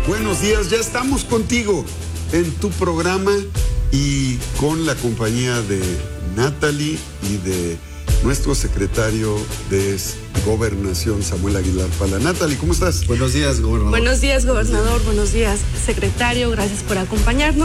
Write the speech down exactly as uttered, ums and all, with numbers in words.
Buenos días, ya estamos contigo en tu programa y con la compañía de Natalie y de nuestro secretario de Gobernación, Samuel Aguilar Pala. Natalie, ¿cómo estás? Buenos días, gobernador. Buenos días, gobernador. Buenos días, secretario. Gracias por acompañarnos.